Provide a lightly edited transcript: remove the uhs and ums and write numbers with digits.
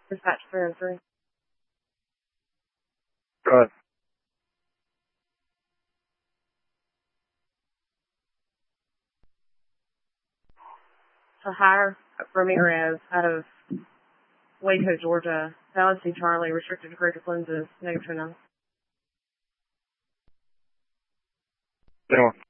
Dispatch 303. Go ahead. Tahir Ramirez out of Waco, Georgia. Valid C. Charlie, restricted to corrective lenses, negative 29. Anyone?